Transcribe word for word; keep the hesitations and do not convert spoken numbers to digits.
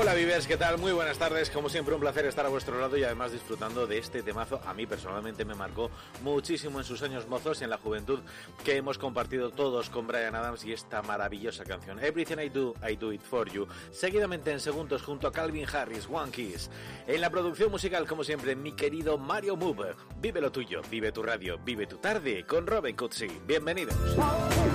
Hola Vivers, ¿qué tal? Muy buenas tardes, como siempre un placer estar a vuestro lado y además disfrutando de este temazo. A mí personalmente me marcó muchísimo en sus años mozos y en la juventud que hemos compartido todos con Bryan Adams y esta maravillosa canción Everything I Do, I Do It For You. Seguidamente en segundos junto a Calvin Harris, One Kiss. En la producción musical, como siempre, mi querido Mario Move. Vive lo tuyo, vive tu radio, vive tu tarde con Robin Cutsi. Bienvenidos.